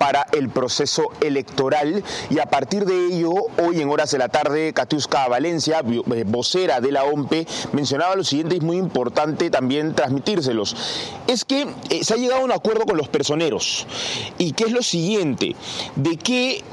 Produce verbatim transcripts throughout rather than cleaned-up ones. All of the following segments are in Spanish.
para el proceso electoral. Y a partir de ello, hoy en horas de la tarde, Katiuska Valencia, vocera de la O M P E, mencionaba lo siguiente, es muy importante también transmitírselos. Es que eh, se ha llegado a un acuerdo con los personeros, y que es lo siguiente, de que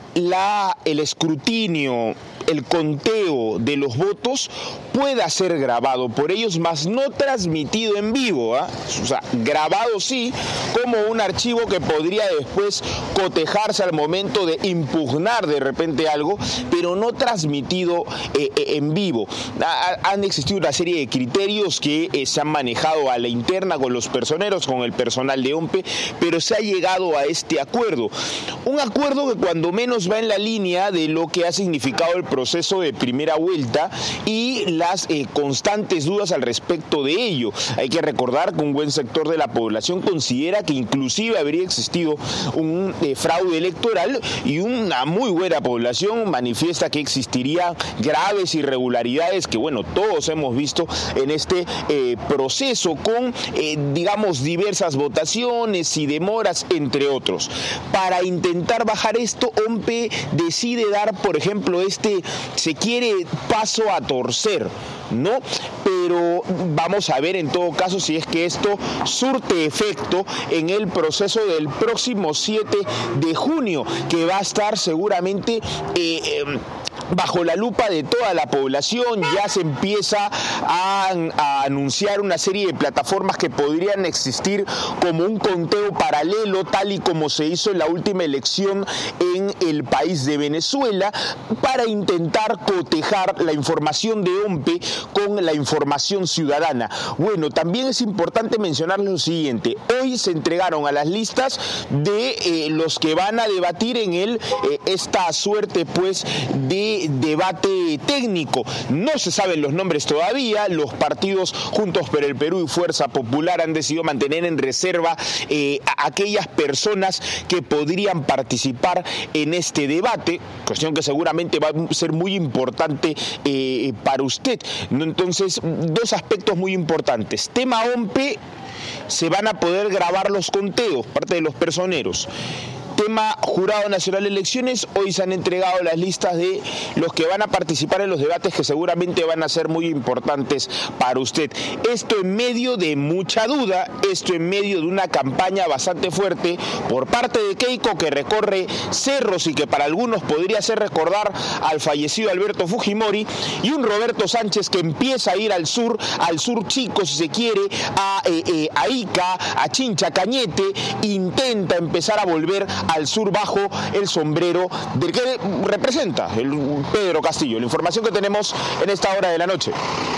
la, el escrutinio, el conteo de los votos pueda ser grabado por ellos, más no transmitido en vivo, ¿eh? O sea, grabado sí, como un archivo que podría después cotejarse al momento de impugnar de repente algo, pero no transmitido eh, en vivo. Ha, han existido una serie de criterios que eh, se han manejado a la interna con los personeros, con el personal de O M P E, pero se ha llegado a este acuerdo. Un acuerdo que cuando menos va en la línea de lo que ha significado el proceso de primera vuelta y las eh, constantes dudas al respecto de ello. Hay que recordar que un buen sector de la población considera que inclusive habría existido un eh, fraude electoral, y una muy buena población manifiesta que existirían graves irregularidades que, bueno, todos hemos visto en este eh, proceso con, eh, digamos, diversas votaciones y demoras, entre otros. Para intentar bajar esto, O M P E decide dar, por ejemplo, este, se quiere paso a torcer, ¿no? Pero vamos a ver en todo caso si es que esto surte efecto en el proceso del próximo siete de junio, que va a estar seguramente eh, eh, bajo la lupa de toda la población. Ya se empieza a, a anunciar una serie de plataformas que podrían existir como un conteo paralelo, tal y como se hizo en la última elección en el país de Venezuela, para intentar cotejar la información de O M P E con la información ciudadana. Bueno, también es importante mencionar lo siguiente. Hoy se entregaron a las listas de eh, los que van a debatir en el, eh, esta suerte pues de debate técnico. No se saben los nombres todavía. Los partidos Juntos por el Perú y Fuerza Popular han decidido mantener en reserva eh, a aquellas personas que podrían participar en este debate, cuestión que seguramente va a ser muy importante eh, para usted, ¿no? Entonces, dos aspectos muy importantes. Tema O M P E, se van a poder grabar los conteos, parte de los personeros. Tema Jurado Nacional de Elecciones, hoy se han entregado las listas de los que van a participar en los debates, que seguramente van a ser muy importantes para usted. Esto en medio de mucha duda, esto en medio de una campaña bastante fuerte por parte de Keiko, que recorre cerros y que para algunos podría ser recordar al fallecido Alberto Fujimori, y un Roberto Sánchez que empieza a ir al sur, al sur chico si se quiere, a, eh, eh, a Ica, a Chincha, Cañete, intenta empezar a volver al sur bajo el sombrero del que representa el Pedro Castillo. La información que tenemos en esta hora de la noche.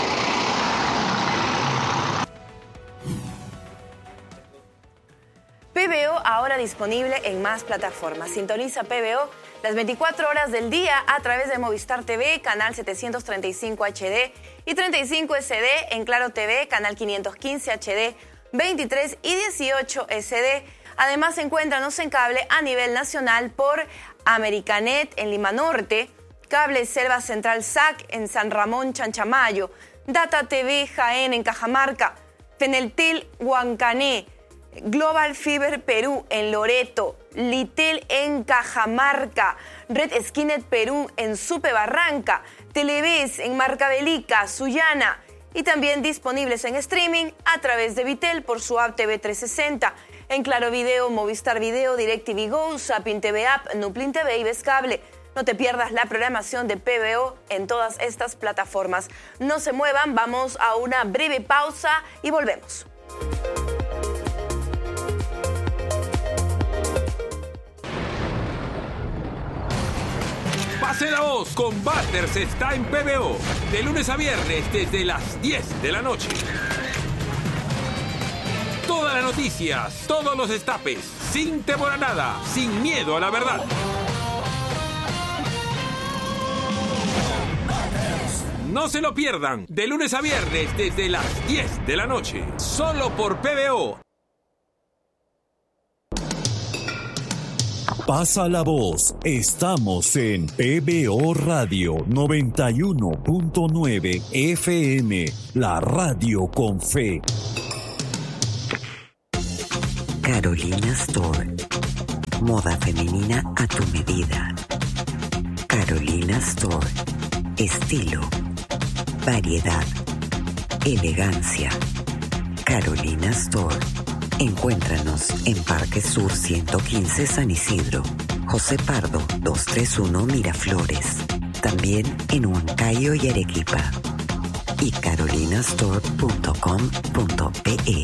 P B O ahora disponible en más plataformas. Sintoniza P B O las veinticuatro horas del día a través de Movistar T V, canal setecientos treinta y cinco H D y treinta y cinco S D, en Claro T V, canal quinientos quince H D, veintitrés y dieciocho S D. Además, encuéntranos en cable a nivel nacional por Americanet en Lima Norte, Cable Selva Central S A C en San Ramón Chanchamayo, Data T V Jaén en Cajamarca, Feneltel Huancané, Global Fiber Perú en Loreto, Litel en Cajamarca, Red Skinet Perú en Supe Barranca, Televes en Marcavelica, Sullana, y también disponibles en streaming a través de Vitel por su app T V trescientos sesenta, en Claro Video, Movistar Video, DirecTV Go, Sapin T V App, Nuplin T V y Vescable. No te pierdas la programación de P B O en todas estas plataformas. No se muevan, vamos a una breve pausa y volvemos. Pase la voz, Combaters está en P B O, de lunes a viernes desde las diez de la noche. Todas las noticias, todos los destapes, sin temor a nada, sin miedo a la verdad. No se lo pierdan, de lunes a viernes desde las diez de la noche, solo por P B O. Pasa la voz, estamos en P B O Radio noventa y uno punto nueve F M, la radio con fe. Carolina Store. Moda femenina a tu medida. Carolina Store. Estilo. Variedad. Elegancia. Carolina Store. Encuéntranos en Parque Sur ciento quince San Isidro, José Pardo doscientos treinta y uno Miraflores, también en Huancayo y Arequipa, y carolinastore punto com punto pe.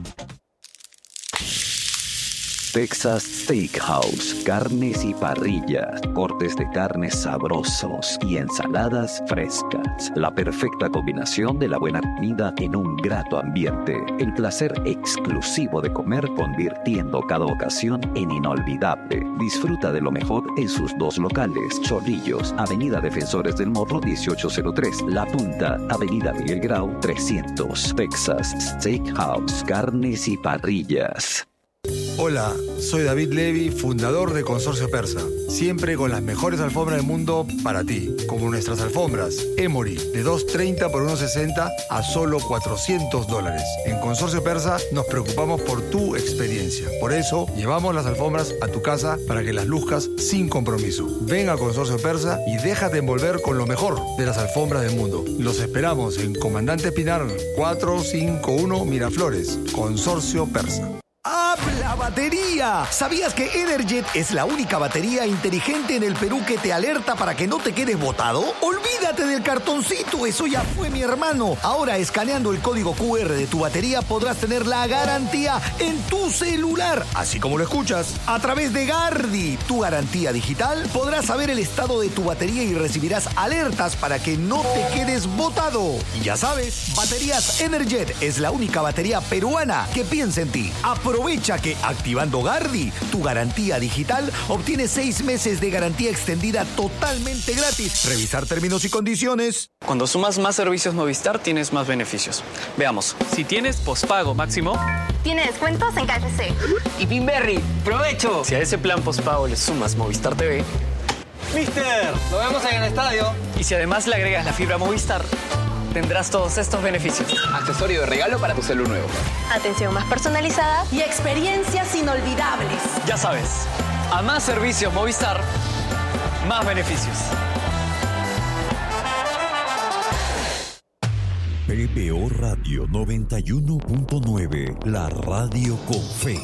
Texas Steakhouse, carnes y parrillas, cortes de carnes sabrosos y ensaladas frescas. La perfecta combinación de la buena comida en un grato ambiente. El placer exclusivo de comer, convirtiendo cada ocasión en inolvidable. Disfruta de lo mejor en sus dos locales. Chorrillos, Avenida Defensores del Morro dieciocho cero tres. La Punta, Avenida Miguel Grau trescientos. Texas Steakhouse, carnes y parrillas. Hola, soy David Levy, fundador de Consorcio Persa. Siempre con las mejores alfombras del mundo para ti. Como nuestras alfombras Emory, de doscientos treinta por ciento sesenta a solo cuatrocientos dólares. En Consorcio Persa nos preocupamos por tu experiencia. Por eso, llevamos las alfombras a tu casa para que las luzcas sin compromiso. Ven a Consorcio Persa y déjate envolver con lo mejor de las alfombras del mundo. Los esperamos en Comandante Pinar cuatrocientos cincuenta y uno Miraflores. Consorcio Persa. ¡Habla batería! ¿Sabías que Energet es la única batería inteligente en el Perú que te alerta para que no te quedes botado? ¡Olvídate del cartoncito! Eso ya fue, mi hermano. Ahora, escaneando el código cu erre de tu batería, podrás tener la garantía en tu celular. Así como lo escuchas. A través de Gardi, tu garantía digital, podrás saber el estado de tu batería y recibirás alertas para que no te quedes botado. Y ya sabes, Baterías Energet es la única batería peruana que piensa en ti. Aprovecha que activando Gardi, tu garantía digital, obtienes seis meses de garantía extendida totalmente gratis. Revisar términos y condiciones. Cuando sumas más servicios Movistar, tienes más beneficios. Veamos. Si tienes pospago máximo, tiene descuentos en K F C. Y Pinberry, ¡provecho! Si a ese plan pospago le sumas Movistar T V, ¡Mister! ¡Lo vemos en el estadio! Y si además le agregas la fibra Movistar, tendrás todos estos beneficios. Accesorio de regalo para tu celular nuevo. Atención más personalizada y experiencias inolvidables. Ya sabes, a más servicios Movistar, más beneficios. P B O Radio noventa y uno punto nueve, la radio con fe.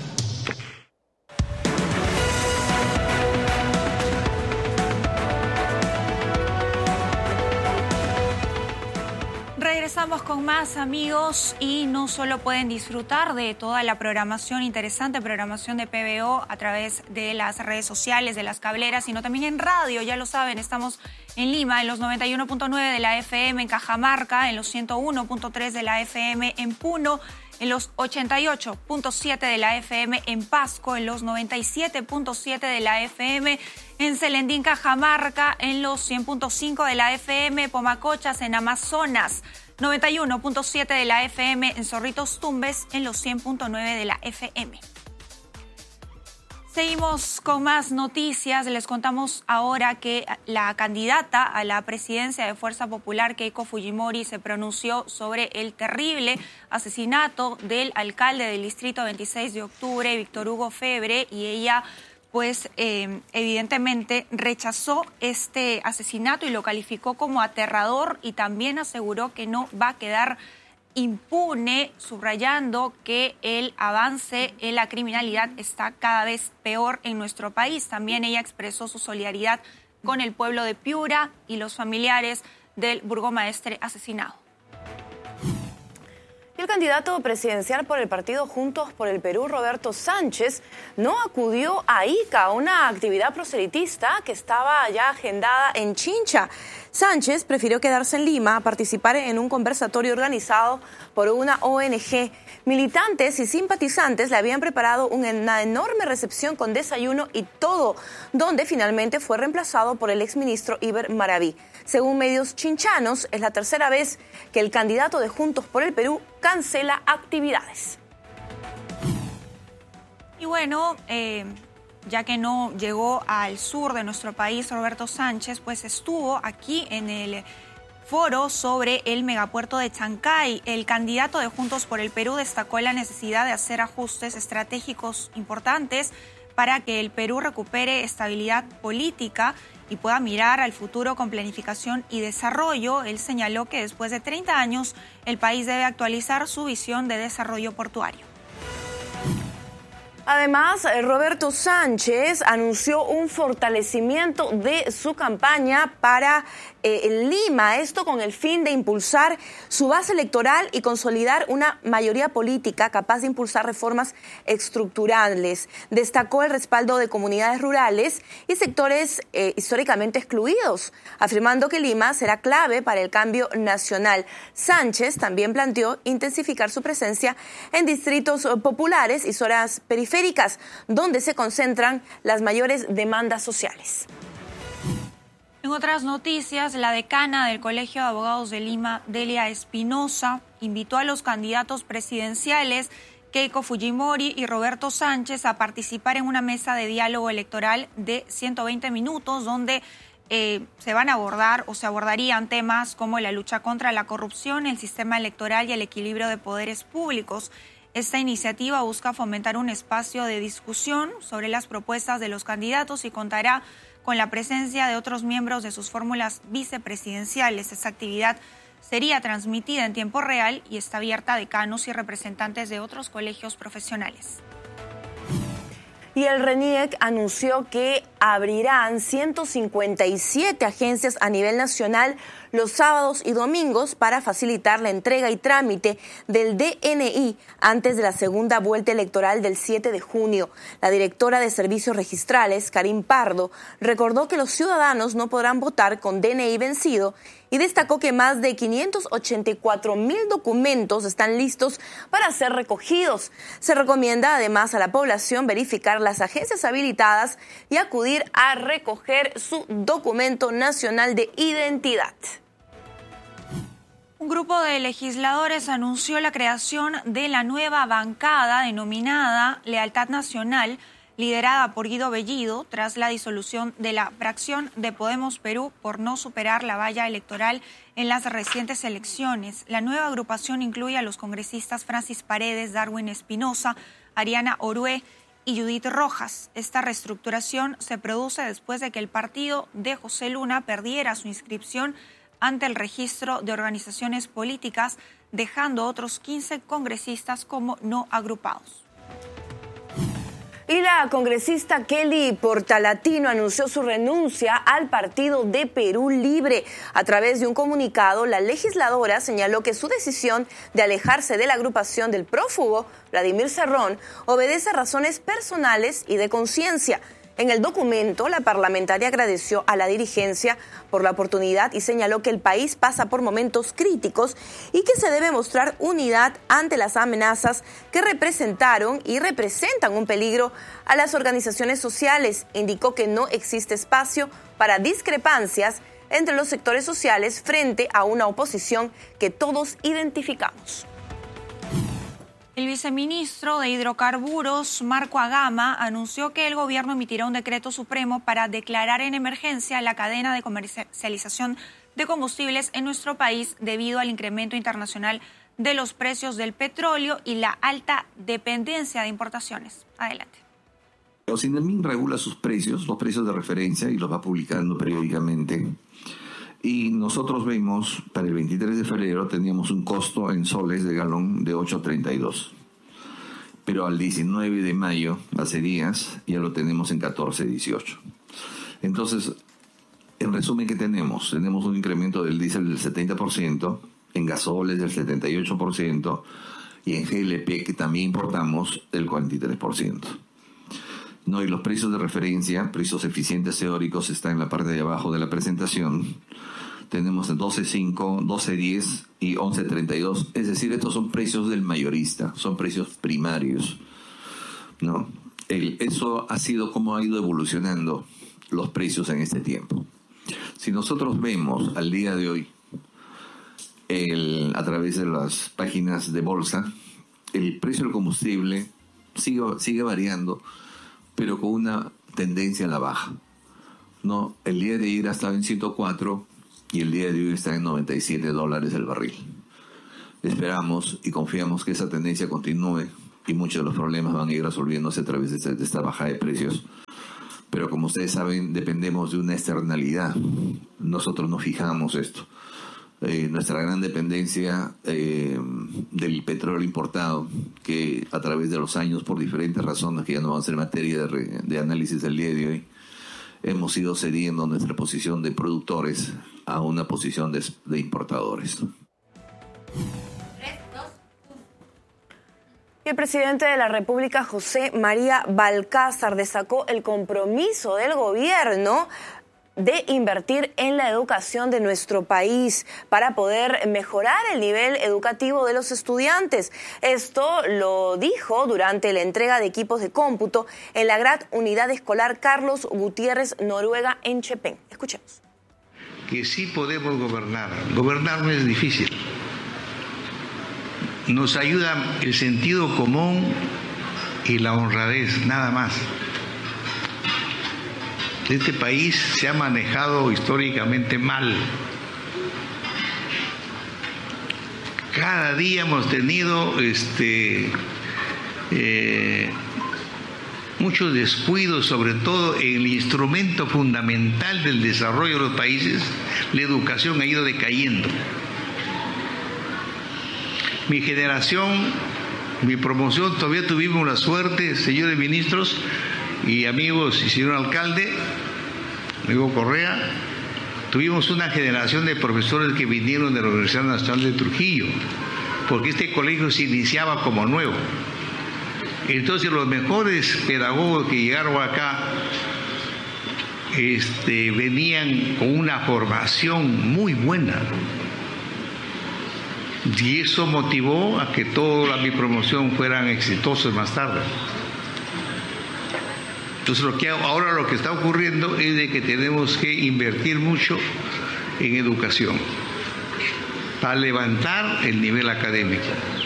Regresamos con más, amigos, y no solo pueden disfrutar de toda la programación, interesante programación de P B O a través de las redes sociales, de las cableras, sino también en radio. Ya lo saben, estamos en Lima en los noventa y uno punto nueve de la F M, en Cajamarca en los ciento uno punto tres de la F M, en Puno en los ochenta y ocho punto siete de la F M, en Pasco en los noventa y siete punto siete de la F M, en Celendín, Cajamarca en los cien punto cinco de la F M, Pomacochas en Amazonas noventa y uno punto siete de la F M, en Zorritos Tumbes en los cien punto nueve de la F M. Seguimos con más noticias. Les contamos ahora que la candidata a la presidencia de Fuerza Popular, Keiko Fujimori, se pronunció sobre el terrible asesinato del alcalde del distrito veintiséis de octubre, Víctor Hugo Febre, y ella pues eh, evidentemente rechazó este asesinato y lo calificó como aterrador, y también aseguró que no va a quedar impune, subrayando que el avance en la criminalidad está cada vez peor en nuestro país. También ella expresó su solidaridad con el pueblo de Piura y los familiares del burgomaestre asesinado. El candidato presidencial por el partido Juntos por el Perú, Roberto Sánchez, no acudió a Ica, una actividad proselitista que estaba ya agendada en Chincha. Sánchez prefirió quedarse en Lima a participar en un conversatorio organizado por una O N G. Militantes y simpatizantes le habían preparado una enorme recepción con desayuno y todo, donde finalmente fue reemplazado por el exministro Iber Maraví. Según medios chinchanos, es la tercera vez que el candidato de Juntos por el Perú cancela actividades. Y bueno, eh, ya que no llegó al sur de nuestro país, Roberto Sánchez, pues estuvo aquí en el foro sobre el megapuerto de Chancay. El candidato de Juntos por el Perú destacó la necesidad de hacer ajustes estratégicos importantes para que el Perú recupere estabilidad política y pueda mirar al futuro con planificación y desarrollo. Él señaló que después de treinta años el país debe actualizar su visión de desarrollo portuario. Además, Roberto Sánchez anunció un fortalecimiento de su campaña para eh, Lima, esto con el fin de impulsar su base electoral y consolidar una mayoría política capaz de impulsar reformas estructurales. Destacó el respaldo de comunidades rurales y sectores eh, históricamente excluidos, afirmando que Lima será clave para el cambio nacional. Sánchez también planteó intensificar su presencia en distritos populares y zonas periféricas, donde se concentran las mayores demandas sociales. En otras noticias, la decana del Colegio de Abogados de Lima, Delia Espinosa, invitó a los candidatos presidenciales Keiko Fujimori y Roberto Sánchez a participar en una mesa de diálogo electoral de ciento veinte minutos, donde eh, se van a abordar o se abordarían temas como la lucha contra la corrupción, el sistema electoral y el equilibrio de poderes públicos. Esta iniciativa busca fomentar un espacio de discusión sobre las propuestas de los candidatos y contará con la presencia de otros miembros de sus fórmulas vicepresidenciales. Esta actividad sería transmitida en tiempo real y está abierta a decanos y representantes de otros colegios profesionales. Y el RENIEC anunció que abrirán ciento cincuenta y siete agencias a nivel nacional los sábados y domingos para facilitar la entrega y trámite del D N I antes de la segunda vuelta electoral del siete de junio. La directora de Servicios Registrales, Karim Pardo, recordó que los ciudadanos no podrán votar con D N I vencido y destacó que más de quinientos ochenta y cuatro mil documentos están listos para ser recogidos. Se recomienda además a la población verificar las agencias habilitadas y acudir a recoger su documento nacional de identidad. Un grupo de legisladores anunció la creación de la nueva bancada denominada Lealtad Nacional, liderada por Guido Bellido, tras la disolución de la fracción de Podemos Perú por no superar la valla electoral en las recientes elecciones. La nueva agrupación incluye a los congresistas Francis Paredes, Darwin Espinosa, Ariana Orué y Judith Rojas. Esta reestructuración se produce después de que el partido de José Luna perdiera su inscripción ante el registro de organizaciones políticas, dejando otros quince congresistas como no agrupados. Y la congresista Kelly Portalatino anunció su renuncia al Partido de Perú Libre. A través de un comunicado, la legisladora señaló que su decisión de alejarse de la agrupación del prófugo Vladimir Cerrón obedece a razones personales y de conciencia. En el documento, la parlamentaria agradeció a la dirigencia por la oportunidad y señaló que el país pasa por momentos críticos y que se debe mostrar unidad ante las amenazas que representaron y representan un peligro a las organizaciones sociales. Indicó que no existe espacio para discrepancias entre los sectores sociales frente a una oposición que todos identificamos. El viceministro de Hidrocarburos, Marco Agama, anunció que el gobierno emitirá un decreto supremo para declarar en emergencia la cadena de comercialización de combustibles en nuestro país debido al incremento internacional de los precios del petróleo y la alta dependencia de importaciones. Adelante. O SINDEMIN regula sus precios, los precios de referencia, y los va publicando periódicamente. Y nosotros vemos, para el veintitrés de febrero teníamos un costo en soles de galón de ocho treinta y dos. Pero al diecinueve de mayo, hace días, ya lo tenemos en catorce dieciocho. Entonces, en resumen, ¿qué tenemos? Tenemos un incremento del diésel del setenta por ciento, en gasoles del setenta y ocho por ciento y en G L P, que también importamos, del cuarenta y tres por ciento. No, y los precios de referencia, precios eficientes teóricos, están en la parte de abajo de la presentación. Tenemos el doce cinco, doce diez y once treinta y dos. Es decir, estos son precios del mayorista, son precios primarios, ¿no? El, eso ha sido como ha ido evolucionando los precios en este tiempo. Si nosotros vemos al día de hoy, el, a través de las páginas de bolsa, el precio del combustible sigue, sigue variando, pero con una tendencia a la baja, ¿no? El día de ayer estaba en ciento cuatro y el día de hoy está en noventa y siete dólares el barril. Esperamos y confiamos que esa tendencia continúe y muchos de los problemas van a ir resolviéndose a través de esta, de esta bajada de precios. Pero como ustedes saben, dependemos de una externalidad. Nosotros no fijamos esto. Eh, nuestra gran dependencia eh, del petróleo importado, que a través de los años, por diferentes razones que ya no van a ser materia de, re, de análisis del día de hoy, hemos ido cediendo nuestra posición de productores a una posición de, de importadores. El presidente de la República, José María Balcázar, destacó el compromiso del gobierno de invertir en la educación de nuestro país para poder mejorar el nivel educativo de los estudiantes. Esto lo dijo durante la entrega de equipos de cómputo en la Gran Unidad Escolar Carlos Gutiérrez Noruega en Chepén. Escuchemos. Que sí podemos gobernar. Gobernar no es difícil. Nos ayuda el sentido común y la honradez, nada más. Este país se ha manejado históricamente mal. Cada día hemos tenido este, eh, muchos descuidos, sobre todo en el instrumento fundamental del desarrollo de los países. La educación ha ido decayendo. Mi generación, mi promoción, todavía tuvimos la suerte, señores ministros y amigos y señor alcalde, amigo Correa, tuvimos una generación de profesores que vinieron de la Universidad Nacional de Trujillo, porque este colegio se iniciaba como nuevo. Entonces los mejores pedagogos que llegaron acá este, venían con una formación muy buena. Y eso motivó a que toda mi promoción fueran exitosos más tarde. Entonces lo que ahora lo que está ocurriendo es de que tenemos que invertir mucho en educación para levantar el nivel académico.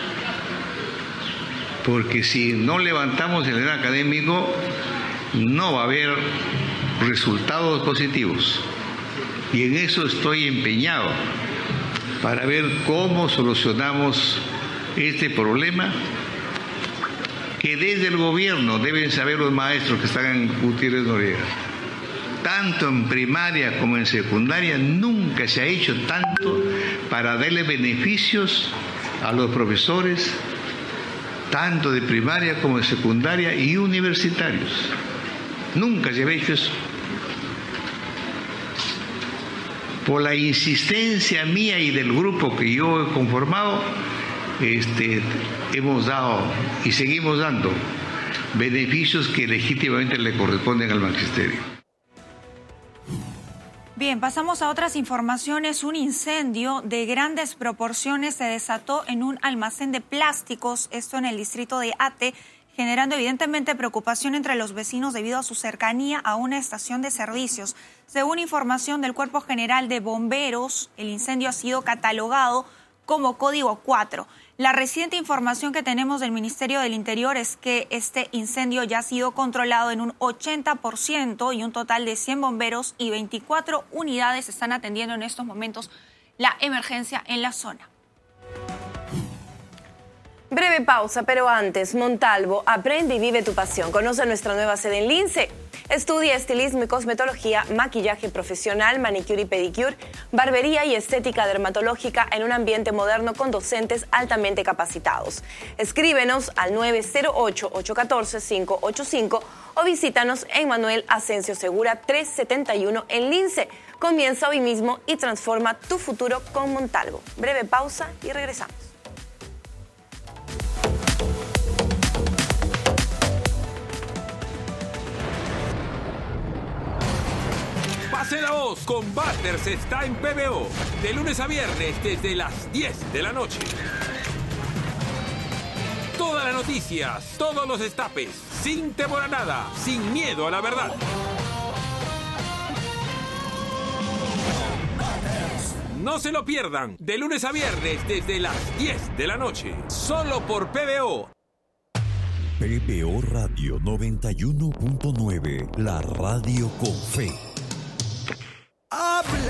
Porque si no levantamos el nivel académico, no va a haber resultados positivos. Y en eso estoy empeñado, para ver cómo solucionamos este problema, que desde el gobierno deben saber los maestros que están en Gutiérrez Noriega. Tanto en primaria como en secundaria nunca se ha hecho tanto para darle beneficios a los profesores, tanto de primaria como de secundaria y universitarios. Nunca se ha hecho eso. Por la insistencia mía y del grupo que yo he conformado, este, hemos dado y seguimos dando beneficios que legítimamente le corresponden al magisterio. Bien, pasamos a otras informaciones. Un incendio de grandes proporciones se desató en un almacén de plásticos, esto en el distrito de Ate, generando evidentemente preocupación entre los vecinos debido a su cercanía a una estación de servicios. Según información del Cuerpo General de Bomberos, el incendio ha sido catalogado como código cuatro. La reciente información que tenemos del Ministerio del Interior es que este incendio ya ha sido controlado en un ochenta por ciento y un total de cien bomberos y veinticuatro unidades están atendiendo en estos momentos la emergencia en la zona. Breve pausa, pero antes, Montalvo, aprende y vive tu pasión. Conoce nuestra nueva sede en Lince. Estudia estilismo y cosmetología, maquillaje profesional, manicure y pedicure, barbería y estética dermatológica en un ambiente moderno con docentes altamente capacitados. Escríbenos al nueve cero ocho, ocho uno cuatro, cinco ocho cinco o visítanos en Manuel Asensio Segura trescientos setenta y uno en Lince. Comienza hoy mismo y transforma tu futuro con Montalvo. Breve pausa y regresamos. Pase la voz con Butters está en P B O. De lunes a viernes desde las diez de la noche. Todas las noticias, todos los destapes, sin temor a nada, sin miedo a la verdad. No se lo pierdan. De lunes a viernes desde las diez de la noche. Solo por P B O. P B O Radio noventa y uno punto nueve. La radio con fe. Habla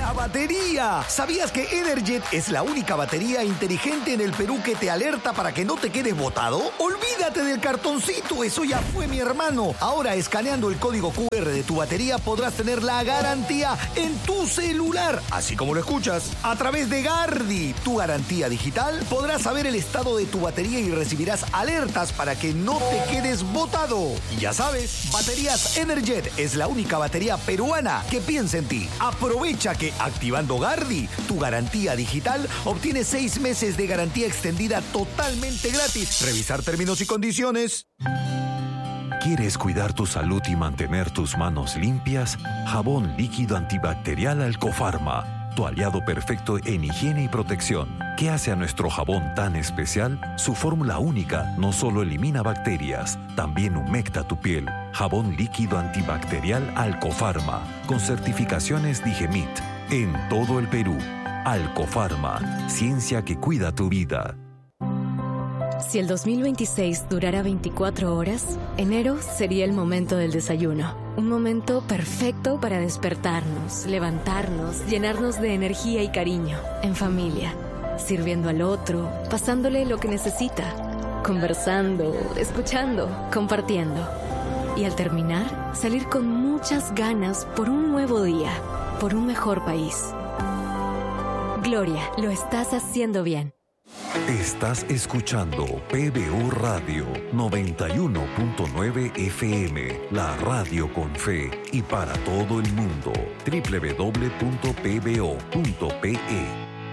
¡La batería! ¿Sabías que Energet es la única batería inteligente en el Perú que te alerta para que no te quedes botado? Olvídate del cartoncito, eso ya fue, mi hermano. Ahora, escaneando el código cu erre de tu batería podrás tener la garantía en tu celular, así como lo escuchas. A través de Gardi, tu garantía digital, podrás saber el estado de tu batería y recibirás alertas para que no te quedes botado. Y ya sabes, Baterías Energet es la única batería peruana que piensa en ti. Aprovecha que activando Gardi, tu garantía digital, obtienes seis meses de garantía extendida totalmente gratis. Revisar términos y condiciones. ¿Quieres cuidar tu salud y mantener tus manos limpias? Jabón líquido antibacterial Alcofarma, tu aliado perfecto en higiene y protección. ¿Qué hace a nuestro jabón tan especial? Su fórmula única no solo elimina bacterias, también humecta tu piel. Jabón líquido antibacterial Alcofarma, con certificaciones Digemit, en todo el Perú. Alcofarma, ciencia que cuida tu vida. Si el dos mil veintiséis durara veinticuatro horas, enero sería el momento del desayuno. Un momento perfecto para despertarnos, levantarnos, llenarnos de energía y cariño, en familia, sirviendo al otro, pasándole lo que necesita, conversando, escuchando, compartiendo. Y al terminar, salir con muchas ganas por un nuevo día, por un mejor país. Gloria, lo estás haciendo bien. Estás escuchando P B O Radio noventa y uno punto nueve F M, la radio con fe y para todo el mundo. doble u doble u doble u punto p b o punto p e.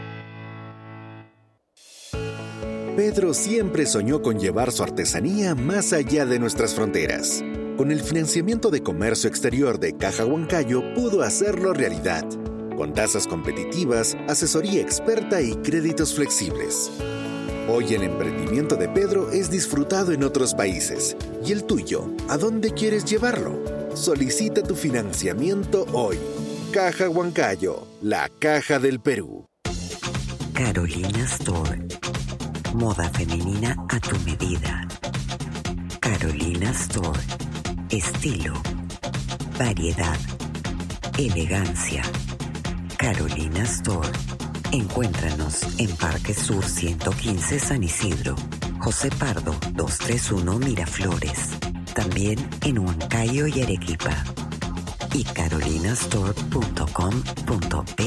Pedro siempre soñó con llevar su artesanía más allá de nuestras fronteras. Con el financiamiento de comercio exterior de Caja Huancayo pudo hacerlo realidad. Con tasas competitivas, asesoría experta y créditos flexibles. Hoy el emprendimiento de Pedro es disfrutado en otros países. ¿Y el tuyo? ¿A dónde quieres llevarlo? Solicita tu financiamiento hoy. Caja Huancayo, la caja del Perú. Carolina Store. Moda femenina a tu medida. Carolina Store. Estilo. Variedad. Elegancia. Carolina Store. Encuéntranos en Parque Sur ciento quince San Isidro, José Pardo doscientos treinta y uno Miraflores, también en Huancayo y Arequipa, y carolinastore punto com punto pe.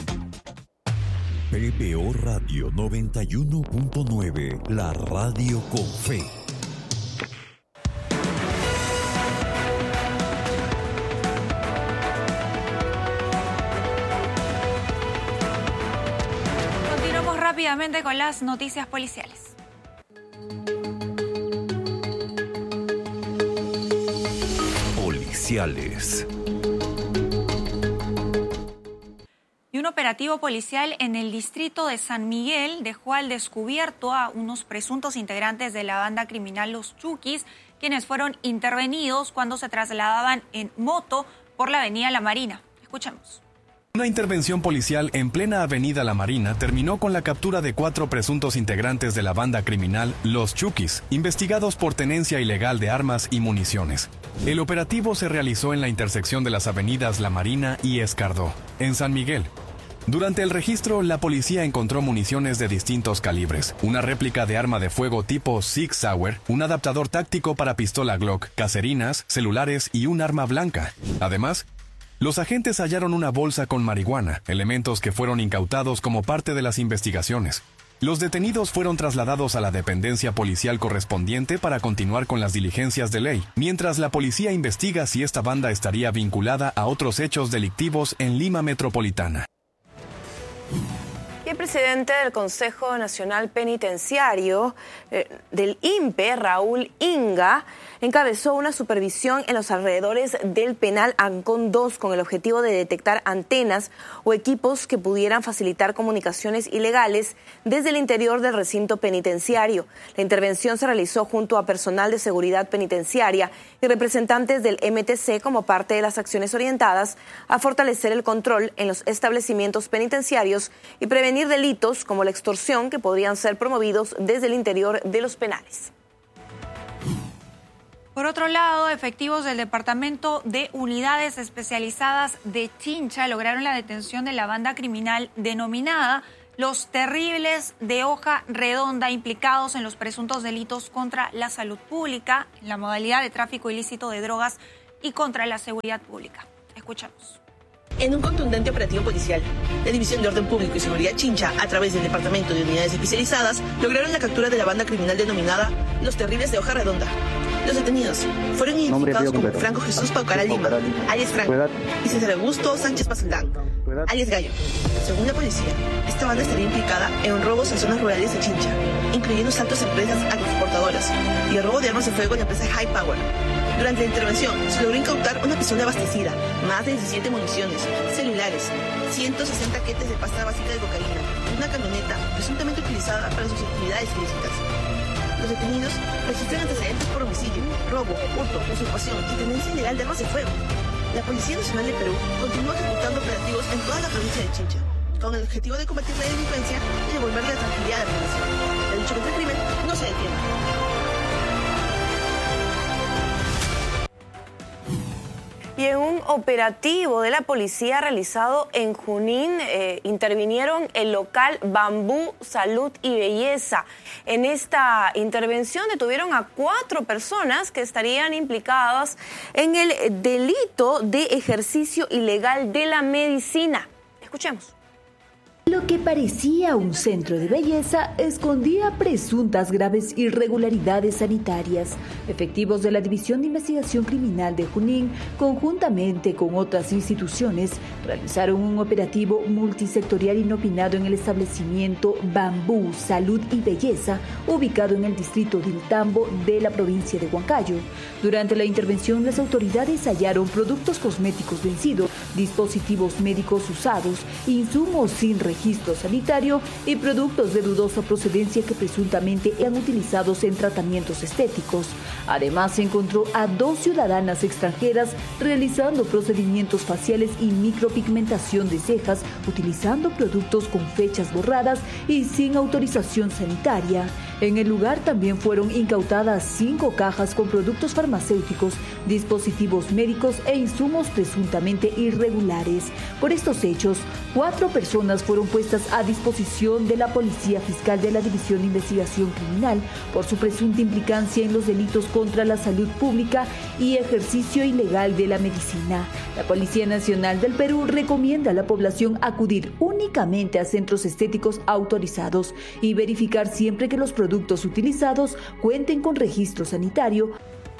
P B O Radio noventa y uno punto nueve, la radio con fe. Rápidamente con las noticias policiales. Policiales. Y un operativo policial en el distrito de San Miguel dejó al descubierto a unos presuntos integrantes de la banda criminal Los Chukis, quienes fueron intervenidos cuando se trasladaban en moto por la avenida La Marina. Escuchemos. Una intervención policial en plena avenida La Marina terminó con la captura de cuatro presuntos integrantes de la banda criminal Los Chukis, investigados por tenencia ilegal de armas y municiones. El operativo se realizó en la intersección de las avenidas La Marina y Escardó, en San Miguel. Durante el registro, la policía encontró municiones de distintos calibres, una réplica de arma de fuego tipo Sig Sauer, un adaptador táctico para pistola Glock, caserinas, celulares y un arma blanca. Además, los agentes hallaron una bolsa con marihuana, elementos que fueron incautados como parte de las investigaciones. Los detenidos fueron trasladados a la dependencia policial correspondiente para continuar con las diligencias de ley, mientras la policía investiga si esta banda estaría vinculada a otros hechos delictivos en Lima Metropolitana. Y el presidente del Consejo Nacional Penitenciario eh, del I N P E, Raúl Inga, encabezó una supervisión en los alrededores del penal Ancón dos con el objetivo de detectar antenas o equipos que pudieran facilitar comunicaciones ilegales desde el interior del recinto penitenciario. La intervención se realizó junto a personal de seguridad penitenciaria y representantes del M T C como parte de las acciones orientadas a fortalecer el control en los establecimientos penitenciarios y prevenir delitos como la extorsión que podrían ser promovidos desde el interior de los penales. Por otro lado, efectivos del Departamento de Unidades Especializadas de Chincha lograron la detención de la banda criminal denominada Los Terribles de Hoja Redonda, implicados en los presuntos delitos contra la salud pública, en la modalidad de tráfico ilícito de drogas y contra la seguridad pública. Escuchamos. En un contundente operativo policial, la División de Orden Público y Seguridad Chincha, a través del Departamento de Unidades Especializadas, lograron la captura de la banda criminal denominada Los Terribles de Hoja Redonda. Los detenidos fueron identificados como Franco Jesús Paucara Lima, alias Franco, y César Augusto Sánchez Pazaldán, alias Gallo. Según la policía, esta banda estaría implicada en robos en zonas rurales de Chincha, incluyendo saltos a empresas agroexportadoras y el robo de armas de fuego en la empresa High Power. Durante la intervención, se logró incautar una pistola abastecida, más de diecisiete municiones, celulares, ciento sesenta paquetes de pasta básica de cocaína, una camioneta presuntamente utilizada para sus actividades ilícitas. Los detenidos registran antecedentes por homicidio, robo, hurto, usurpación y tenencia ilegal de armas de fuego. La Policía Nacional de Perú continúa ejecutando operativos en toda la provincia de Chincha, con el objetivo de combatir la delincuencia y devolverle la tranquilidad a la población. La lucha contra el crimen no se detiene. Y en un operativo de la policía realizado en Junín, eh, intervinieron el local Bambú, Salud y Belleza. En esta intervención detuvieron a cuatro personas que estarían implicadas en el delito de ejercicio ilegal de la medicina. Escuchemos. Lo que parecía un centro de belleza escondía presuntas graves irregularidades sanitarias. Efectivos de la División de Investigación Criminal de Junín, conjuntamente con otras instituciones, realizaron un operativo multisectorial inopinado en el establecimiento Bambú, Salud y Belleza, ubicado en el distrito de Iltambo de la provincia de Huancayo. Durante la intervención, las autoridades hallaron productos cosméticos vencidos, dispositivos médicos usados, insumos sin registro registro sanitario y productos de dudosa procedencia que presuntamente eran utilizados en tratamientos estéticos. Además, se encontró a dos ciudadanas extranjeras realizando procedimientos faciales y micropigmentación de cejas utilizando productos con fechas borradas y sin autorización sanitaria. En el lugar también fueron incautadas cinco cajas con productos farmacéuticos, dispositivos médicos e insumos presuntamente irregulares. Por estos hechos, cuatro personas fueron puestas a disposición de la Policía Fiscal de la División de Investigación Criminal por su presunta implicancia en los delitos contra la salud pública y ejercicio ilegal de la medicina. La Policía Nacional del Perú recomienda a la población acudir únicamente a centros estéticos autorizados y verificar siempre que los productos utilizados cuenten con registro sanitario.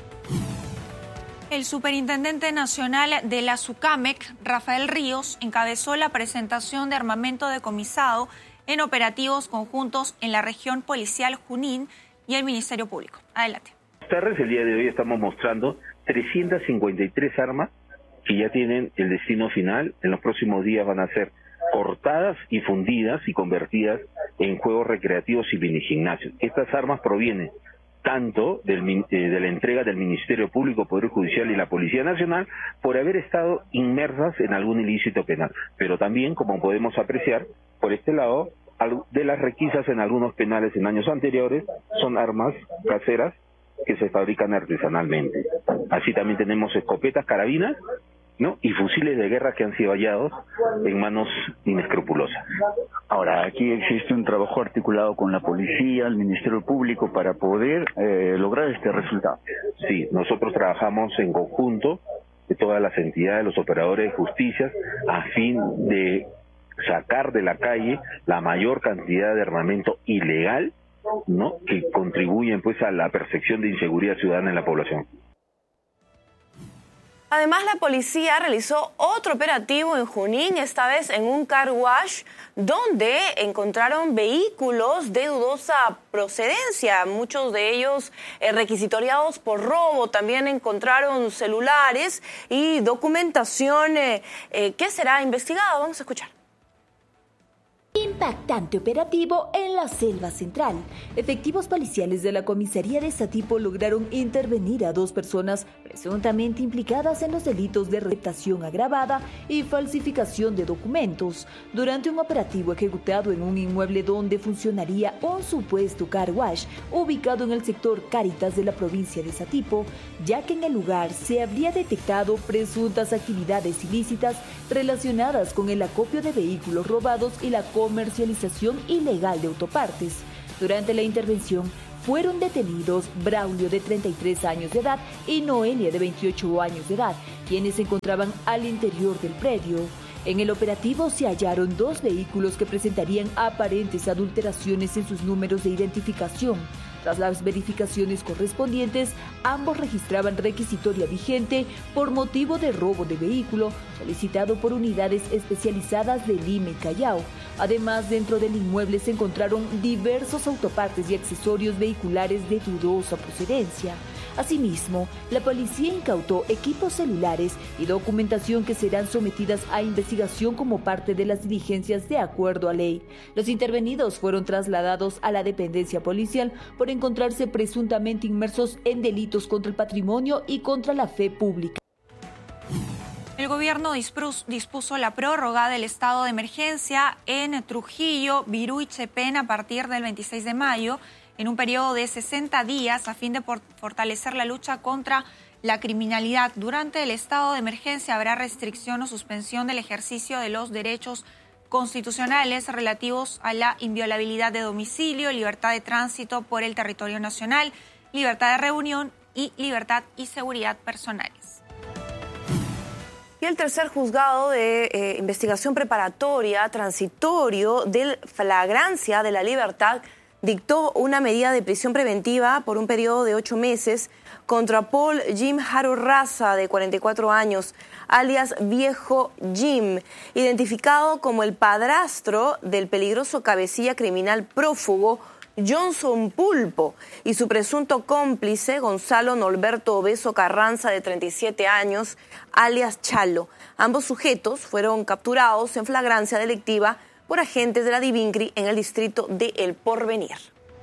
El superintendente nacional de la SUCAMEC, Rafael Ríos, encabezó la presentación de armamento decomisado en operativos conjuntos en la región policial Junín y el Ministerio Público. Adelante. El día de hoy estamos mostrando trescientas cincuenta y tres armas que ya tienen el destino final. En los próximos días van a ser cortadas y fundidas y convertidas en juegos recreativos y minigimnasios. Estas armas provienen tanto del, eh, de la entrega del Ministerio Público, Poder Judicial y la Policía Nacional por haber estado inmersas en algún ilícito penal, pero también, como podemos apreciar, por este lado, de las requisas en algunos penales en años anteriores, son armas caseras que se fabrican artesanalmente. Así también tenemos escopetas, carabinas, ¿no? Y fusiles de guerra que han sido hallados en manos inescrupulosas. Ahora, aquí existe un trabajo articulado con la policía, el Ministerio Público, para poder eh, lograr este resultado. Sí, nosotros trabajamos en conjunto de todas las entidades, los operadores de justicia, a fin de sacar de la calle la mayor cantidad de armamento ilegal, ¿no?, que contribuyen pues a la percepción de inseguridad ciudadana en la población. Además, la policía realizó otro operativo en Junín, esta vez en un car wash, donde encontraron vehículos de dudosa procedencia, muchos de ellos eh, requisitoriados por robo. También encontraron celulares y documentación eh, eh, que será investigada. Vamos a escuchar. impactante operativo en la Selva Central. Efectivos policiales de la comisaría de Satipo lograron intervenir a dos personas presuntamente implicadas en los delitos de receptación agravada y falsificación de documentos durante un operativo ejecutado en un inmueble donde funcionaría un supuesto car wash ubicado en el sector Cáritas de la provincia de Satipo, ya que en el lugar se habría detectado presuntas actividades ilícitas relacionadas con el acopio de vehículos robados y la comercialización ilegal de autopartes. Durante la intervención fueron detenidos Braulio, de treinta y tres años de edad, y Noelia, de veintiocho años de edad, quienes se encontraban al interior del predio. En el operativo se hallaron dos vehículos que presentarían aparentes adulteraciones en sus números de identificación. Tras las verificaciones correspondientes, ambos registraban requisitoria vigente por motivo de robo de vehículo solicitado por unidades especializadas de Lima y Callao. Además, dentro del inmueble se encontraron diversos autopartes y accesorios vehiculares de dudosa procedencia. Asimismo, la policía incautó equipos celulares y documentación que serán sometidas a investigación como parte de las diligencias de acuerdo a ley. Los intervenidos fueron trasladados a la dependencia policial por encontrarse presuntamente inmersos en delitos contra el patrimonio y contra la fe pública. El gobierno dispuso la prórroga del estado de emergencia en Trujillo, Virú y Chepén a partir del veintiséis de mayo, en un periodo de sesenta días a fin de fortalecer la lucha contra la criminalidad. Durante el estado de emergencia habrá restricción o suspensión del ejercicio de los derechos constitucionales relativos a la inviolabilidad de domicilio, libertad de tránsito por el territorio nacional, libertad de reunión y libertad y seguridad personales. Y el tercer juzgado de eh, investigación preparatoria transitorio del flagrancia de la libertad dictó una medida de prisión preventiva por un periodo de ocho meses contra Paul Jim Haro Raza, de cuarenta y cuatro años, alias Viejo Jim, identificado como el padrastro del peligroso cabecilla criminal prófugo Johnson Pulpo, y su presunto cómplice Gonzalo Norberto Obeso Carranza, de treinta y siete años, alias Chalo. Ambos sujetos fueron capturados en flagrancia delictiva por agentes de la Divincri en el distrito de El Porvenir.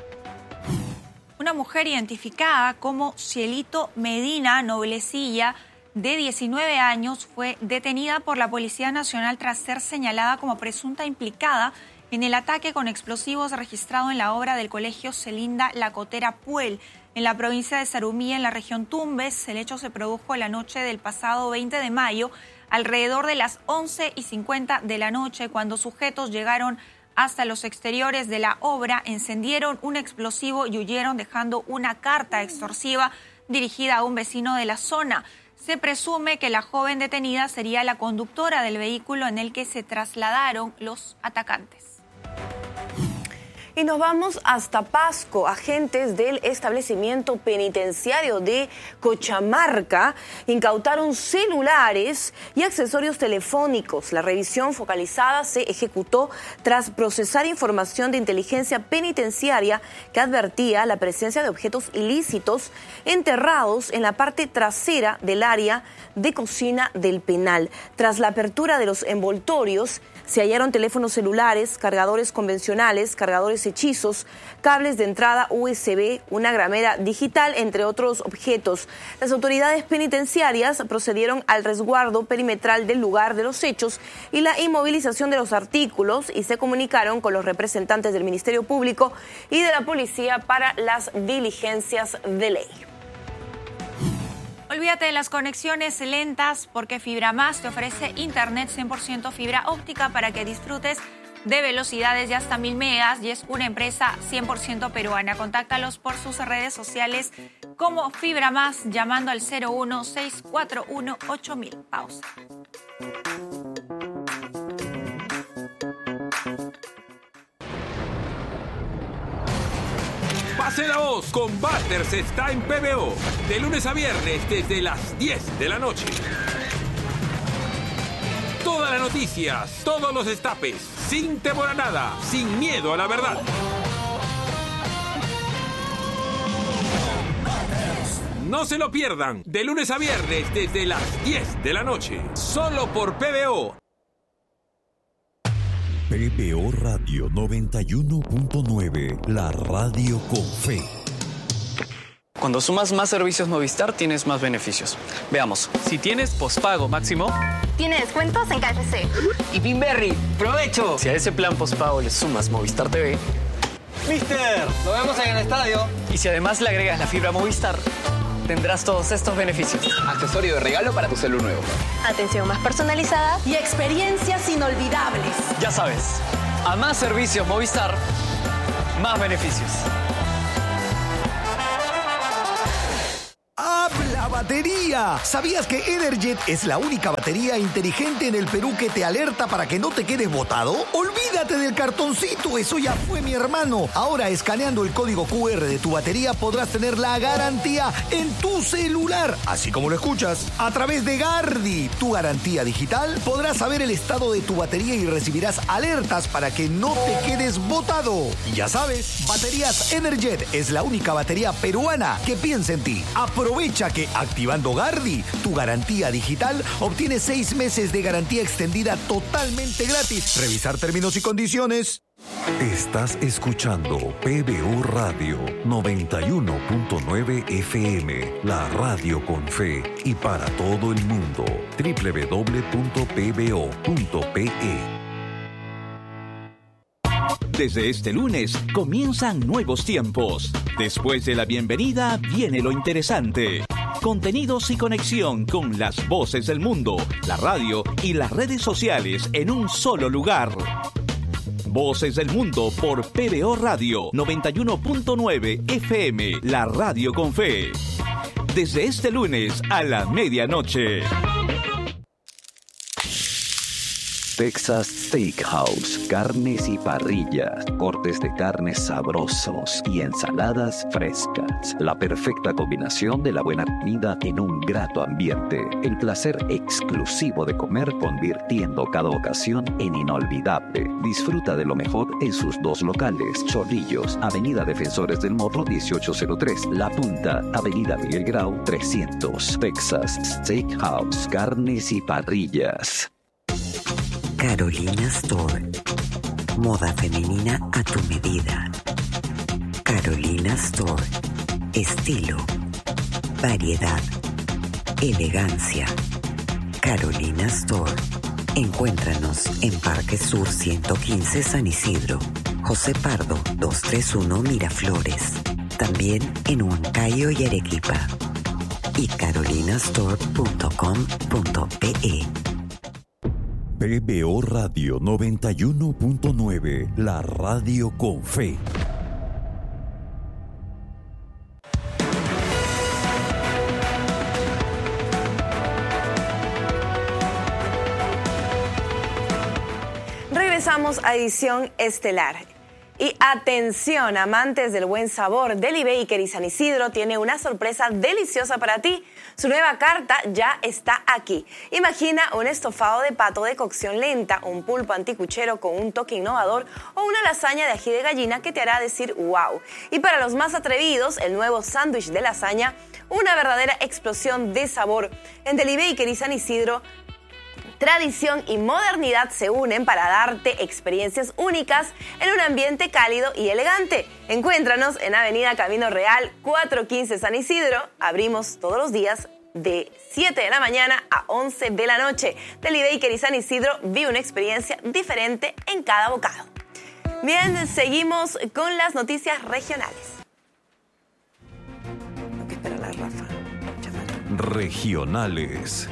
Una mujer identificada como Cielito Medina Noblecilla, de diecinueve años, fue detenida por la Policía Nacional tras ser señalada como presunta implicada en el ataque con explosivos registrado en la obra del Colegio Celinda La Cotera Puel, en la provincia de Sarumía, en la región Tumbes. El hecho se produjo la noche del pasado veinte de mayo, alrededor de las once y cincuenta de la noche, cuando sujetos llegaron hasta los exteriores de la obra, encendieron un explosivo y huyeron, dejando una carta extorsiva dirigida a un vecino de la zona. Se presume que la joven detenida sería la conductora del vehículo en el que se trasladaron los atacantes. Y nos vamos hasta Pasco. Agentes del establecimiento penitenciario de Cochamarca incautaron celulares y accesorios telefónicos. La revisión focalizada se ejecutó tras procesar información de inteligencia penitenciaria que advertía la presencia de objetos ilícitos enterrados en la parte trasera del área de cocina del penal. Tras la apertura de los envoltorios, se hallaron teléfonos celulares, cargadores convencionales, cargadores hechizos, cables de entrada U S B, una gramera digital, entre otros objetos. Las autoridades penitenciarias procedieron al resguardo perimetral del lugar de los hechos y la inmovilización de los artículos, y se comunicaron con los representantes del Ministerio Público y de la Policía para las diligencias de ley. Olvídate de las conexiones lentas, porque FibraMás te ofrece internet cien por ciento fibra óptica para que disfrutes de velocidades de hasta mil megas, y es una empresa cien por ciento peruana. Contáctalos por sus redes sociales como FibraMás llamando al cero uno seis cuatro uno ocho mil. Pausa. Pase la voz, Combaters está en P B O, de lunes a viernes desde las diez de la noche. Todas las noticias, todos los destapes, sin temor a nada, sin miedo a la verdad. No se lo pierdan, de lunes a viernes desde las diez de la noche, solo por P B O. P B O Radio noventa y uno punto nueve, la radio con fe. Cuando sumas más servicios Movistar, tienes más beneficios. Veamos, si tienes pospago máximo, tiene descuentos en K F C. Y Pinberry, ¡provecho! Si a ese plan pospago le sumas Movistar T V, ¡Mister! ¡Nos vemos en el estadio! Y si además le agregas la fibra Movistar, tendrás todos estos beneficios. Accesorio de regalo para tu celu nuevo. Atención más personalizada y experiencias inolvidables. Ya sabes, a más servicios Movistar, más beneficios. ¡Habla batería! ¿Sabías que Energet es la única batería inteligente en el Perú que te alerta para que no te quedes botado? ¡Olvídate del cartoncito! ¡Eso ya fue, mi hermano! Ahora, escaneando el código Q R de tu batería, podrás tener la garantía en tu celular. Así como lo escuchas. A través de Gardi, tu garantía digital, podrás saber el estado de tu batería y recibirás alertas para que no te quedes botado. Y ya sabes, Baterías Energet es la única batería peruana que piensa en ti. Aprovecha que activando Gardi, tu garantía digital, obtienes seis meses de garantía extendida totalmente gratis. Revisar términos y condiciones. Estás escuchando P B O Radio noventa y uno punto nueve F M, la radio con fe y para todo el mundo. doble u doble u doble u punto p b o punto p e. Desde este lunes comienzan nuevos tiempos. Después de la bienvenida viene lo interesante. Contenidos y conexión con las voces del mundo, la radio y las redes sociales en un solo lugar. Voces del Mundo por P B O Radio noventa y uno punto nueve F M, la radio con fe. Desde este lunes a la medianoche. Texas Steakhouse, carnes y parrillas, cortes de carnes sabrosos y ensaladas frescas. La perfecta combinación de la buena comida en un grato ambiente. El placer exclusivo de comer convirtiendo cada ocasión en inolvidable. Disfruta de lo mejor en sus dos locales. Chorrillos, Avenida Defensores del Morro dieciocho cero tres. La Punta, Avenida Miguel Grau trescientos. Texas Steakhouse, carnes y parrillas. Carolina Store. Moda femenina a tu medida. Carolina Store. Estilo. Variedad. Elegancia. Carolina Store. Encuéntranos en Parque Sur ciento quince San Isidro. José Pardo doscientos treinta y uno Miraflores. También en Huancayo y Arequipa. Y carolinastore punto com punto pe. P B O Radio noventa y uno punto nueve, la radio con fe. Regresamos a edición estelar. Y atención, amantes del buen sabor, Deli Baker y San Isidro tiene una sorpresa deliciosa para ti. Su nueva carta ya está aquí. Imagina un estofado de pato de cocción lenta, un pulpo anticuchero con un toque innovador o una lasaña de ají de gallina que te hará decir wow. Y para los más atrevidos, el nuevo sándwich de lasaña, una verdadera explosión de sabor. En Deli Baker y San Isidro, tradición y modernidad se unen para darte experiencias únicas en un ambiente cálido y elegante. Encuéntranos en Avenida Camino Real cuatrocientos quince San Isidro. Abrimos todos los días de siete de la mañana a once de la noche. Deli Baker y San Isidro, vive una experiencia diferente en cada bocado. Bien, seguimos con las noticias regionales. Tengo que esperar a Rafa. Regionales.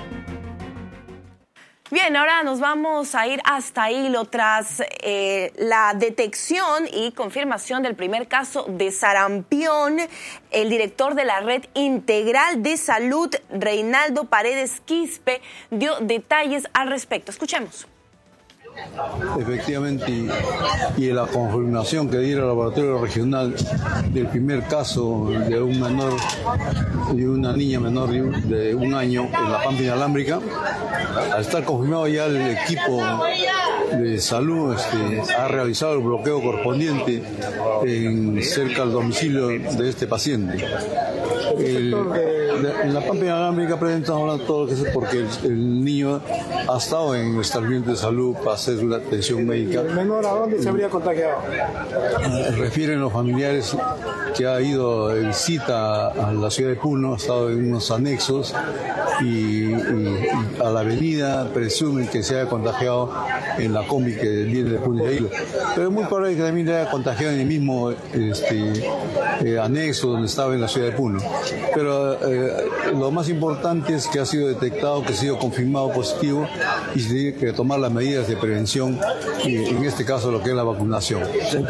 Bien, ahora nos vamos a ir hasta Hilo tras eh, la detección y confirmación del primer caso de sarampión. El director de la Red Integral de Salud, Reinaldo Paredes Quispe, dio detalles al respecto. Escuchemos. Efectivamente, y, y la confirmación que diera el laboratorio regional del primer caso de un menor y una niña menor de un, de un año en la Pampa Inalámbrica, al estar confirmado ya el equipo de salud este, ha realizado el bloqueo correspondiente en cerca al domicilio de este paciente. El, de, en la pampa inalámbrica estamos hablando de todo lo que es porque el, el niño ha estado en establecimiento de salud para hacer una atención médica. ¿El menor a dónde se habría contagiado? Eh, refieren los familiares que ha ido en cita a la ciudad de Puno, ha estado en unos anexos y, y, y a la avenida presumen que se haya contagiado en la combi que viene de Puno y de Hilo. Pero es muy probable que también se haya contagiado en el mismo este, eh, anexo donde estaba en la ciudad de Puno. Pero eh, lo más importante es que ha sido detectado, que ha sido confirmado positivo y se tiene que tomar las medidas de prevención, y en este caso lo que es la vacunación.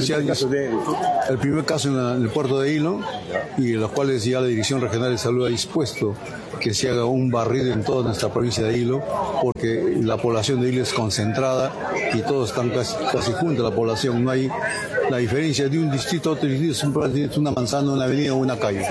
El primer caso en, la, en el puerto de Hilo, y en los cuales ya la Dirección Regional de Salud ha dispuesto que se haga un barrido en toda nuestra provincia de Hilo, porque la población de Hilo es concentrada y todos están casi, casi juntos, la población. No hay la diferencia de un distrito a otro distrito, es una manzana, una avenida o una calle.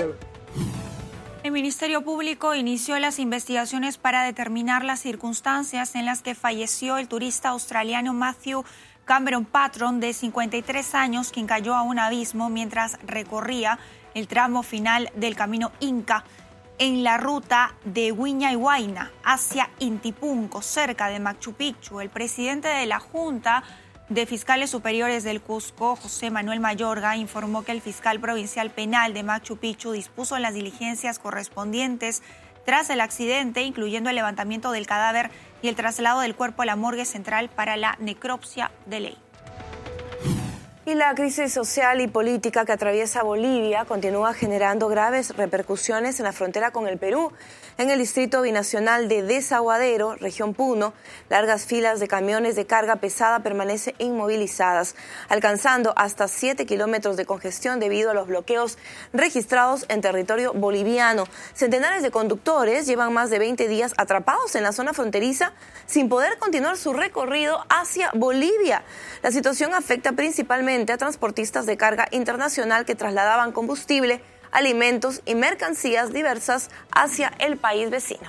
El Ministerio Público inició las investigaciones para determinar las circunstancias en las que falleció el turista australiano Matthew Cameron Patron, de cincuenta y tres años, quien cayó a un abismo mientras recorría el tramo final del camino Inca en la ruta de Huayna y Huayna hacia Intipunco, cerca de Machu Picchu. El presidente de la Junta de Fiscales Superiores del Cusco, José Manuel Mayorga, informó que el fiscal provincial penal de Machu Picchu dispuso las diligencias correspondientes tras el accidente, incluyendo el levantamiento del cadáver y el traslado del cuerpo a la morgue central para la necropsia de ley. Y la crisis social y política que atraviesa Bolivia continúa generando graves repercusiones en la frontera con el Perú. En el distrito binacional de Desaguadero, región Puno, largas filas de camiones de carga pesada permanecen inmovilizadas, alcanzando hasta siete kilómetros de congestión debido a los bloqueos registrados en territorio boliviano. Centenares de conductores llevan más de veinte días atrapados en la zona fronteriza sin poder continuar su recorrido hacia Bolivia. La situación afecta principalmente a transportistas de carga internacional que trasladaban combustible, alimentos y mercancías diversas hacia el país vecino.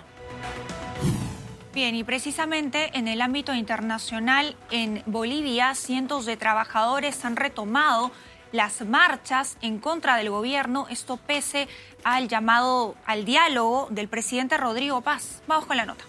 Bien, y precisamente en el ámbito internacional, en Bolivia, cientos de trabajadores han retomado las marchas en contra del gobierno, esto pese al llamado al diálogo del presidente Rodrigo Paz. Vamos con la nota.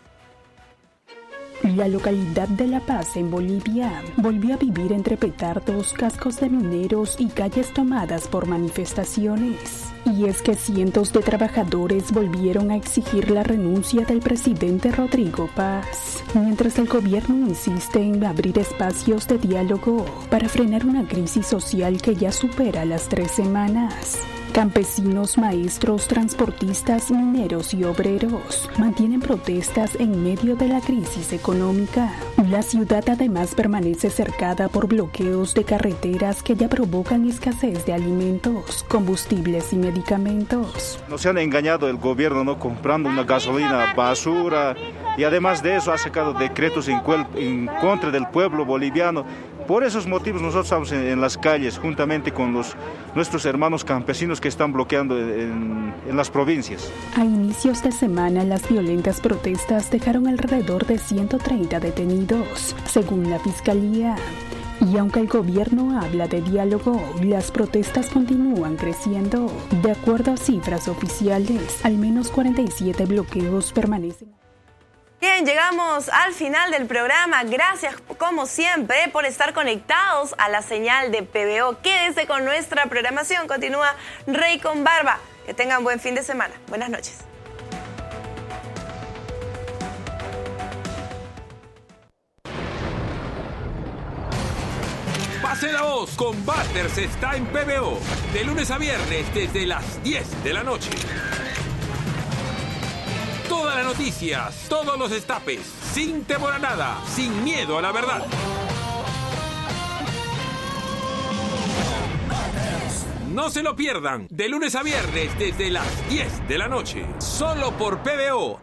La localidad de La Paz, en Bolivia, volvió a vivir entre petardos, cascos de mineros y calles tomadas por manifestaciones. Y es que cientos de trabajadores volvieron a exigir la renuncia del presidente Rodrigo Paz, mientras el gobierno insiste en abrir espacios de diálogo para frenar una crisis social que ya supera las tres semanas. Campesinos, maestros, transportistas, mineros y obreros mantienen protestas en medio de la crisis económica. La ciudad además permanece cercada por bloqueos de carreteras que ya provocan escasez de alimentos, combustibles y medicamentos. Nos han engañado el gobierno, ¿no? Comprando una gasolina basura, y además de eso ha sacado decretos en, en contra del pueblo boliviano. Por esos motivos nosotros estamos en, en las calles juntamente con los, nuestros hermanos campesinos que están bloqueando en, en las provincias. A inicios de semana, las violentas protestas dejaron alrededor de ciento treinta detenidos, según la Fiscalía. Y aunque el gobierno habla de diálogo, las protestas continúan creciendo. De acuerdo a cifras oficiales, al menos cuarenta y siete bloqueos permanecen. Bien, llegamos al final del programa. Gracias, como siempre, por estar conectados a la señal de P B O. Quédense con nuestra programación. Continúa Rey con Barba. Que tengan buen fin de semana. Buenas noches. Pase la voz, Combaters está en P B O. De lunes a viernes desde las diez de la noche. Todas las noticias, todos los destapes, sin temor a nada, sin miedo a la verdad. No se lo pierdan, de lunes a viernes desde las diez de la noche, solo por P B O.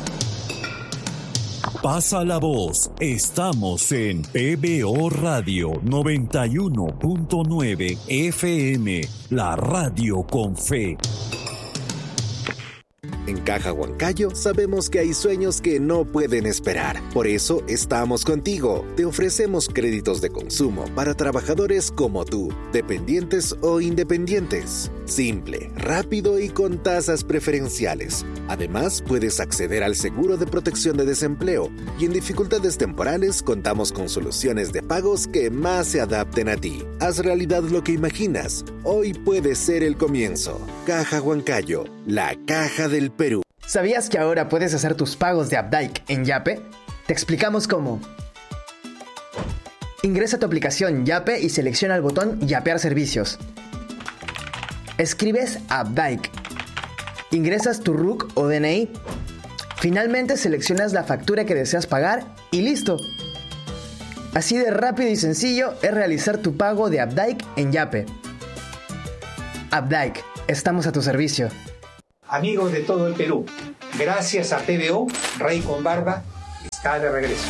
Pasa la voz, estamos en P B O Radio noventa y uno punto nueve F M, la radio con fe. En Caja Huancayo sabemos que hay sueños que no pueden esperar. Por eso estamos contigo. Te ofrecemos créditos de consumo para trabajadores como tú, dependientes o independientes. Simple, rápido y con tasas preferenciales. Además, puedes acceder al seguro de protección de desempleo y en dificultades temporales contamos con soluciones de pagos que más se adapten a ti. Haz realidad lo que imaginas. Hoy puede ser el comienzo. Caja Huancayo, la caja del Perú. ¿Sabías que ahora puedes hacer tus pagos de Updike en Yape? Te explicamos cómo. Ingresa a tu aplicación Yape y selecciona el botón Yapear servicios. Escribes Updike. Ingresas tu R U C o D N I. Finalmente seleccionas la factura que deseas pagar y listo. Así de rápido y sencillo es realizar tu pago de Updike en Yape. Updike, estamos a tu servicio. Amigos de todo el Perú, gracias a P B O, Rey con Barba está de regreso.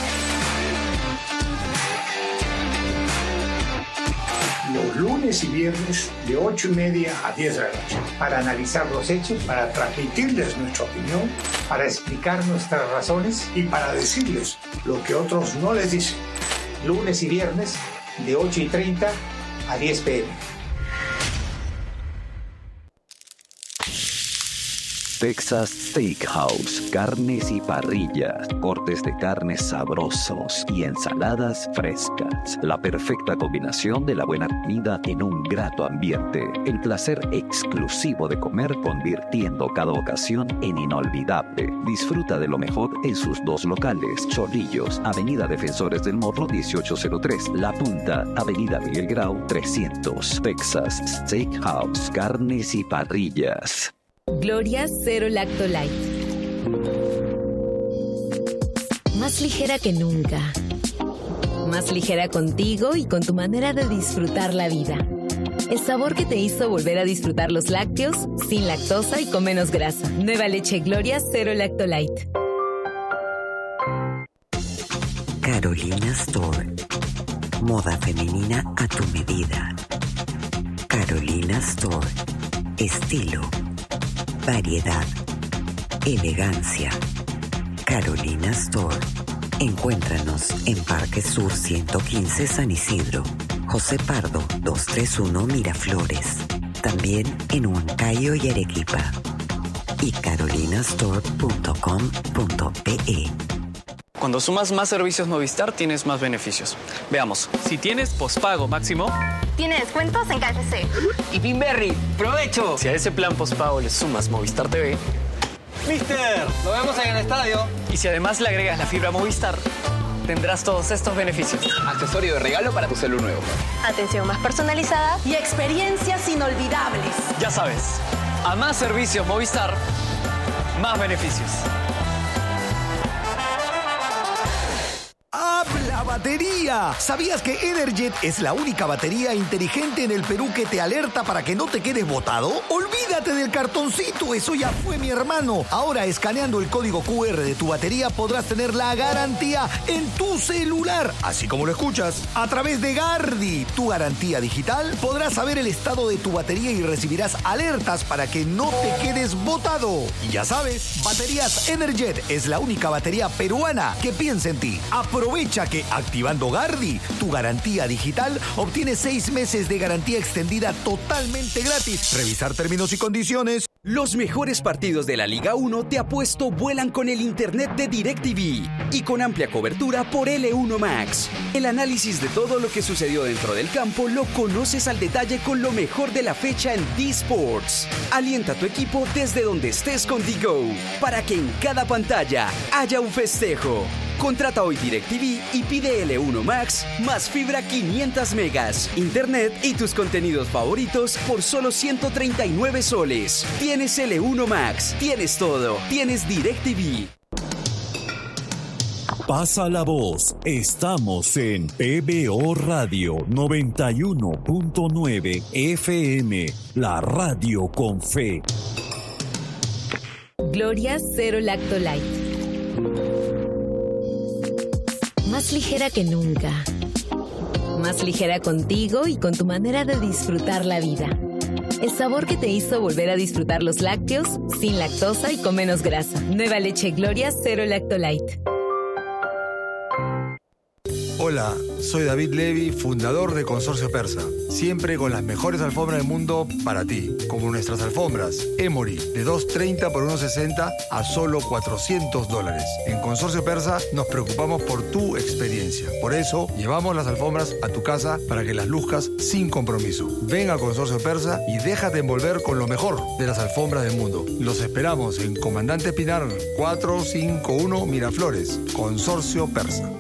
Los lunes y viernes de ocho y media a diez de la noche, para analizar los hechos, para transmitirles nuestra opinión, para explicar nuestras razones y para decirles lo que otros no les dicen. Lunes y viernes de ocho y treinta a diez p m Texas Steakhouse, carnes y parrillas, cortes de carnes sabrosos y ensaladas frescas. La perfecta combinación de la buena comida en un grato ambiente. El placer exclusivo de comer convirtiendo cada ocasión en inolvidable. Disfruta de lo mejor en sus dos locales. Chorrillos, Avenida Defensores del Morro dieciocho cero tres. La Punta, Avenida Miguel Grau trescientos. Texas Steakhouse, carnes y parrillas. Gloria Cero Lacto Light. Más ligera que nunca. Más ligera contigo y con tu manera de disfrutar la vida. El sabor que te hizo volver a disfrutar los lácteos sin lactosa y con menos grasa. Nueva leche Gloria Cero Lacto Light. Carolina Store. Moda femenina a tu medida. Carolina Store. Estilo. Variedad, elegancia. Carolina Store. Encuéntranos en Parque Sur ciento quince San Isidro, José Pardo doscientos treinta y uno Miraflores. También en Huancayo y Arequipa. Y carolinastore punto com punto pe. Cuando sumas más servicios Movistar, tienes más beneficios. Veamos, si tienes pospago máximo... Tiene descuentos en K F C. Y Finberry, ¡provecho! Si a ese plan pospago le sumas Movistar T V... ¡Mister! ¡Nos vemos en el estadio! Y si además le agregas la fibra Movistar, tendrás todos estos beneficios. Accesorio de regalo para tu celu nuevo. Atención más personalizada. Y experiencias inolvidables. Ya sabes, a más servicios Movistar, más beneficios. ¡Habla batería! ¿Sabías que Energet es la única batería inteligente en el Perú que te alerta para que no te quedes botado? ¡Olvídate del cartoncito! Eso ya fue, mi hermano. Ahora, escaneando el código Q R de tu batería, podrás tener la garantía en tu celular. Así como lo escuchas. A través de Gardi, tu garantía digital, podrás saber el estado de tu batería y recibirás alertas para que no te quedes botado. Y ya sabes, Baterías Energet es la única batería peruana que piensa en ti. Aprovecha que activando Gardi, tu garantía digital, obtienes seis meses de garantía extendida totalmente gratis. Revisar términos y condiciones. Los mejores partidos de la Liga uno de apuesto vuelan con el internet de DirecTV y con amplia cobertura por L uno Max. El análisis de todo lo que sucedió dentro del campo lo conoces al detalle con lo mejor de la fecha en D-Sports. Alienta a tu equipo desde donde estés con D-Go para que en cada pantalla haya un festejo. Contrata hoy DirecTV y pide L uno Max más fibra quinientos megas, internet y tus contenidos favoritos por solo ciento treinta y nueve soles. Tienes L uno Max, tienes todo, tienes DirecTV. Pasa la voz, estamos en P B O Radio noventa y uno punto nueve F M, la radio con fe. Gloria Cero Lacto Light. Más ligera que nunca. Más ligera contigo y con tu manera de disfrutar la vida. El sabor que te hizo volver a disfrutar los lácteos sin lactosa y con menos grasa. Nueva leche Gloria Cero Lactolite. Hola, soy David Levy, fundador de Consorcio Persa. Siempre con las mejores alfombras del mundo para ti, como nuestras alfombras Emory de dos treinta por uno sesenta a solo cuatrocientos dólares. En Consorcio Persa nos preocupamos por tu experiencia. Por eso llevamos las alfombras a tu casa para que las luzcas sin compromiso. Ven a Consorcio Persa y déjate envolver con lo mejor de las alfombras del mundo. Los esperamos en Comandante Pinar cuatrocientos cincuenta y uno Miraflores. Consorcio Persa.